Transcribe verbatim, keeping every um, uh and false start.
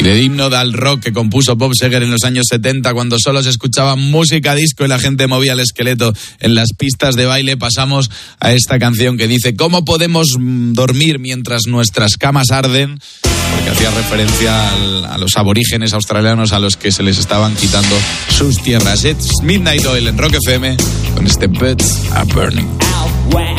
el himno del rock que compuso Bob Seger en los años setenta, cuando solo se escuchaba música disco y la gente movía el esqueleto en las pistas de baile, pasamos a esta canción que dice: ¿cómo podemos dormir mientras nuestras camas arden? Porque hacía referencia al, a los aborígenes australianos a los que se les estaban quitando sus tierras. It's Midnight Oil en Rock F M con este Birds Are Burning.